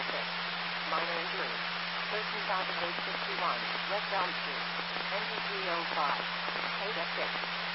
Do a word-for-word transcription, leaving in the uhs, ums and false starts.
six. Minor injury. thirteen thousand eight hundred sixty-one, West Elm Street. N G three oh five. Paid at six.